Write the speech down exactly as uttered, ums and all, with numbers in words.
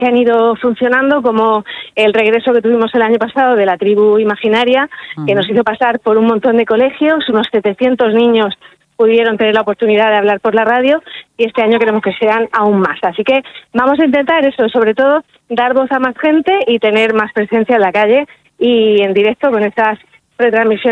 que han ido funcionando, como el regreso que tuvimos el año pasado de la tribu imaginaria, uh-huh. que nos hizo pasar por un montón de colegios, unos setecientos niños pudieron tener la oportunidad de hablar por la radio, y este año queremos que sean aún más. Así que vamos a intentar eso, sobre todo dar voz a más gente y tener más presencia en la calle y en directo con estas retransmisiones